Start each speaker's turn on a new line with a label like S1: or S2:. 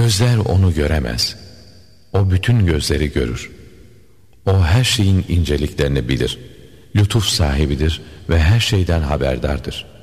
S1: Gözler onu göremez. O bütün gözleri görür. O her şeyin inceliklerini bilir. Lütuf sahibidir ve her şeyden haberdardır.